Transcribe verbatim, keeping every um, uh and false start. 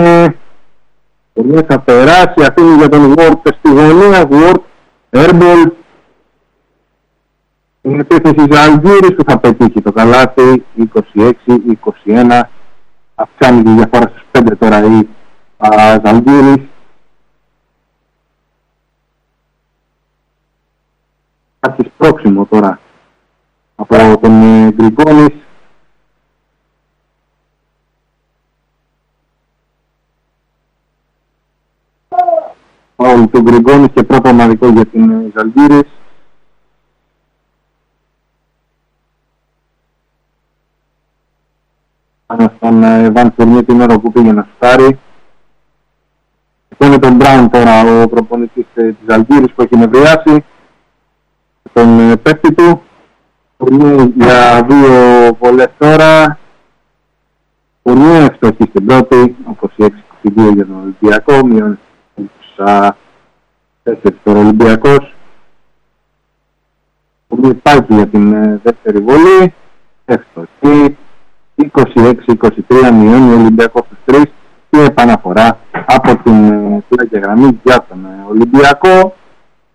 Κορμία θα περάσει, αφήνει για τον Ward στη γωνία, Ward, airball. Η επίθεση Ζαλγκύρης που θα πετύχει το καλάθι, είκοσι έξι είκοσι ένα. Αυξάνει τη διαφορά στους πέντε τώρα η Ζαλγκύρης. Άρχισε πρόξιμο τώρα από τον Γκριγκόνης. Φάουλ του Γκριγκόνης και πρώτο ομαδικό για την Ζαλγκύρης. Πάνω στον Βαν Φουρνιέ την ώρα που πήγε να σουτάρει. Και με τον Μπράουν τώρα ο προπονητής της Ζαλγκύρης που έχει νευριάσει. Τον παίκτη του. Φουρνιέ για δύο βολές τώρα. Φουρνιέ εύστοχη στην πρώτη, είκοσι έξι είκοσι δύο για τον Ολυμπιακό, μείον είκοσι τέσσερα τώρα Ολυμπιακός. Φουρνιέ πάει για την δεύτερη βολή, εύστοχη, είκοσι έξι είκοσι τρία, μειώνει ο Ολυμπιακός στους τρεις και επαναφορά από την πλάγια γραμμή για τον Ολυμπιακό.